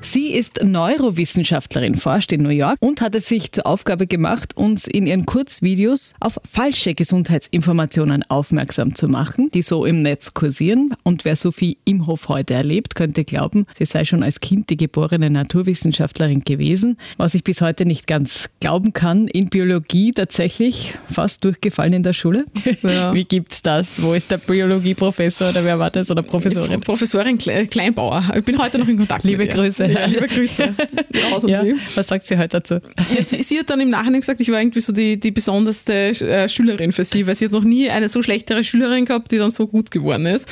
Sie ist Neurowissenschaftlerin, forscht in New York und hat es sich zur Aufgabe gemacht, uns in ihren Kurzvideos auf falsche Gesundheitsinformationen aufmerksam zu machen, die so im Netz kursieren. Und wer Sophie Imhoff heute erlebt, könnte glauben, sie sei schon als Kind die geborene Naturwissenschaftlerin gewesen. Was ich bis heute nicht ganz glauben kann, in Biologie tatsächlich fast durchgefallen in der Schule. Ja. Wie gibt's das? Wo ist der Biologieprofessor oder wer war das oder Professorin? Professorin Kleinbauer. Ich bin heute noch in Kontakt Liebe mit ihr. Grüße. Ja, liebe Grüße. Ja. Was sagt sie heute dazu? Ja, sie hat dann im Nachhinein gesagt, ich war irgendwie so die besonderste Schülerin für sie, weil sie hat noch nie eine so schlechtere Schülerin gehabt, die dann so gut geworden ist.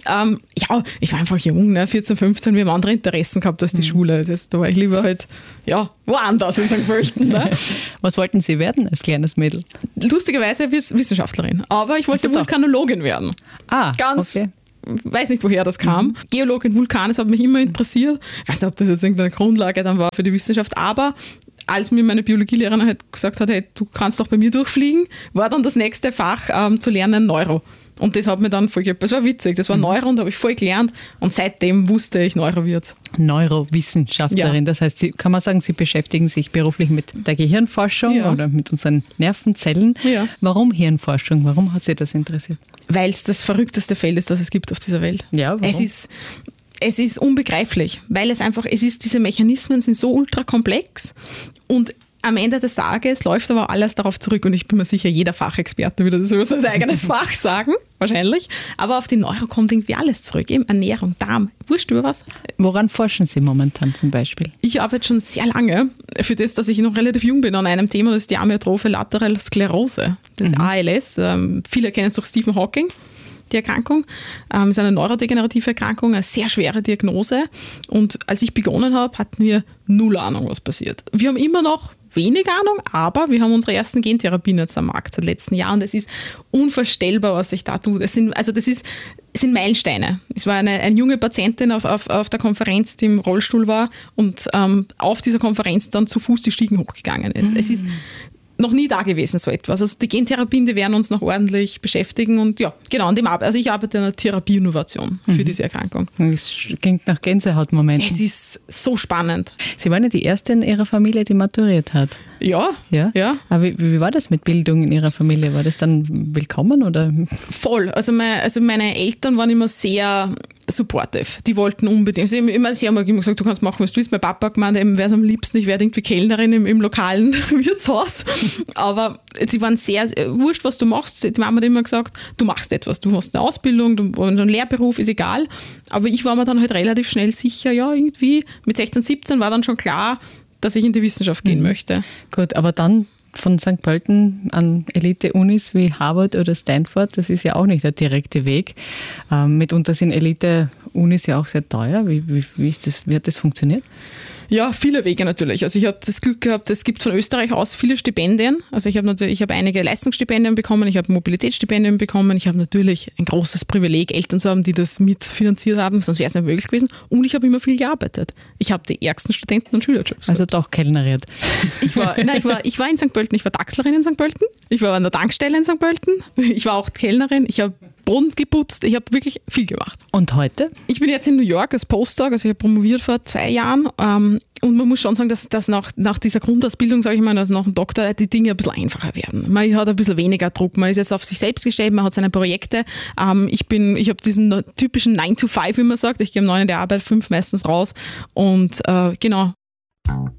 Ja, ich war einfach jung, ne? 14, 15, wir haben andere Interessen gehabt als die Schule. Da war ich lieber halt, ja, woanders in St. Pölten. Ne? Was wollten Sie werden als kleines Mädel? Lustigerweise Wissenschaftlerin, aber ich wollte Vulkanologin werden. Okay. Weiß nicht, woher das kam. Geologin, Vulkane, das hat mich immer interessiert. Ich weiß nicht, ob das jetzt irgendeine Grundlage dann war für die Wissenschaft, aber als mir meine Biologielehrerin halt gesagt hat, hey, du kannst doch bei mir durchfliegen, war dann das nächste Fach zu lernen Neuro. Und das hat mir dann voll gehabt. Das war witzig, das war Neuro und da habe ich voll gelernt und seitdem wusste ich, Neuro wird. Neurowissenschaftlerin, ja. Das heißt, kann man sagen, Sie beschäftigen sich beruflich mit der Gehirnforschung oder mit unseren Nervenzellen. Ja. Warum Hirnforschung? Warum hat Sie das interessiert? Weil es das verrückteste Feld ist, das es gibt auf dieser Welt. Ja, warum? Es ist unbegreiflich, weil diese Mechanismen sind so ultra komplex und am Ende des Tages läuft aber alles darauf zurück und ich bin mir sicher, jeder Fachexperte würde das über sein eigenes Fach sagen, wahrscheinlich, aber auf die Neuro kommt irgendwie alles zurück, eben Ernährung, Darm, wurscht über was. Woran forschen Sie momentan zum Beispiel? Ich arbeite schon sehr lange für das, dass ich noch relativ jung bin an einem Thema, das ist die amyotrophe laterale Sklerose, das ALS. Viele kennen es durch Stephen Hawking. Die Erkrankung ist eine neurodegenerative Erkrankung, eine sehr schwere Diagnose. Und als ich begonnen habe, hatten wir null Ahnung, was passiert. Wir haben immer noch wenig Ahnung, aber wir haben unsere ersten Gentherapien jetzt am Markt seit letzten Jahr und es ist unvorstellbar, was sich da tut. Es sind Meilensteine. Es war eine junge Patientin auf der Konferenz, die im Rollstuhl war und auf dieser Konferenz dann zu Fuß die Stiegen hochgegangen ist. Es ist noch nie da gewesen, so etwas. Also die Gentherapien, die werden uns noch ordentlich beschäftigen und ja, genau, also ich arbeite an einer Therapie-Innovation für diese Erkrankung. Das klingt nach Gänsehautmomenten. Es ist so spannend. Sie waren ja die Erste in Ihrer Familie, die maturiert hat. Ja. Aber wie war das mit Bildung in Ihrer Familie? War das dann willkommen oder? Voll. Also meine Eltern waren immer sehr supportive. Die wollten unbedingt. Sie haben immer gesagt, du kannst machen, was du willst. Mein Papa hat gemeint, wäre es am liebsten, ich werde irgendwie Kellnerin im lokalen Wirtshaus. Aber die waren sehr, wurscht, was du machst. Die Mama hat immer gesagt, du machst etwas. Du hast eine Ausbildung, einen Lehrberuf, ist egal. Aber ich war mir dann halt relativ schnell sicher, ja, irgendwie mit 16, 17 war dann schon klar, dass ich in die Wissenschaft gehen möchte. Gut, aber dann von St. Pölten an Elite-Unis wie Harvard oder Stanford, das ist ja auch nicht der direkte Weg. Mitunter sind Elite-Unis ja auch sehr teuer. Wie hat das funktioniert? Ja, viele Wege natürlich. Also ich habe das Glück gehabt, es gibt von Österreich aus viele Stipendien. Also ich habe einige Leistungsstipendien bekommen, ich habe Mobilitätsstipendien bekommen, ich habe natürlich ein großes Privileg, Eltern zu haben, die das mitfinanziert haben, sonst wäre es nicht möglich gewesen. Und ich habe immer viel gearbeitet. Ich habe die ärgsten Studenten- und Schülerjobs. Also doch kellneriert. Ich war in St. Pölten, ich war Dachslerin in St. Pölten, ich war an der Tankstelle in St. Pölten, ich war auch Kellnerin, ich habe Boden geputzt, ich habe wirklich viel gemacht. Und heute? Ich bin jetzt in New York als Postdoc, also ich habe promoviert vor 2 Jahren und man muss schon sagen, dass nach dieser Grundausbildung, sage ich mal, also nach dem Doktor, die Dinge ein bisschen einfacher werden. Man hat ein bisschen weniger Druck, man ist jetzt auf sich selbst gestellt, man hat seine Projekte. Ich habe diesen typischen 9 to 5, wie man sagt, ich gehe um 9 in die Arbeit, 5 meistens raus und genau.